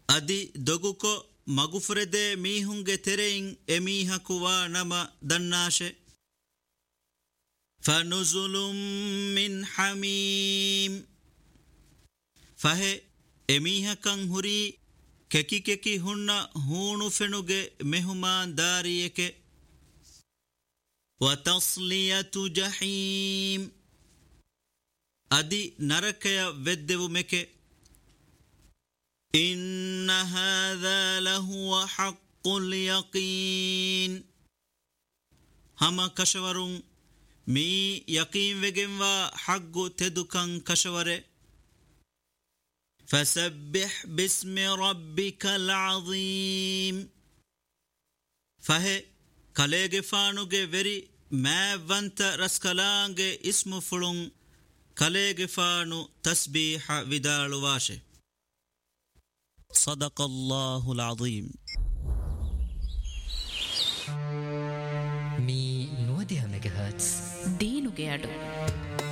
ಅದಿ ದೊಗುಕೊ ಮಗುಫುರೆದೆ ಮೀಹುಂಗೆ ತೆರೆಯಿಂ ಎಮೀಹಕುವಾ ನಮ ದನ್ನಾಶೆ ಫನುಜುಲುಂ ಮಿನ್ ಹಮೀಮ್ ಫಹೆ ಎಮೀಹಕಂ ಹುರಿ ಕೆಕಿ ಕೆಕಿ ಹುಣ್ಣ ಹೂಣು ಫೆಣುಗೆ ಮೆಹುಮಾನ್ ದಾರಿಯಕೆ ವತಸ್ಲಿಯತು ಜಹೀಮ್ ಅದಿ ನರಕಯ ವೆದ್ದೆವು ಮೆಕೆ ಇನ್ನ ಹಾದಾ ಲಹುವ ಹಕ್ಕುಲ್ ಯಕೀನ್ ಹಮ ಕಶವರುಂ ಮೀ ಯಕೀನ್ ವೆಗೆಂವಾ ಹಗ್ಗು ತೆದುಕಂ ಕಶವರೆ فسبح باسم ربك العظيم فهي كاليغي فانوغي وري ما وانت رسكلانغي اسم فلون كاليغي فانو تسبيح ودالو واشي صدق الله العظيم مي نوديها ميجاهرتز دينوغي أدو